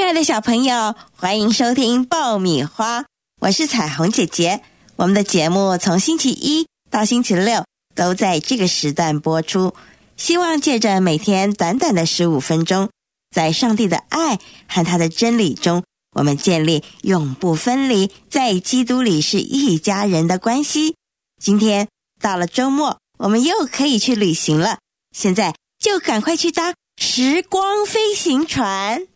爱的小朋友，欢迎收听爆米花，我是彩虹姐姐。我们的节目从星期一到星期六都在这个时段播出，希望借着每天短短的15分钟，在上帝的爱和他的真理中，我们建立永不分离，在基督里是一家人的关系。今天到了周末，我们又可以去旅行了，现在就赶快去搭时光飞行船。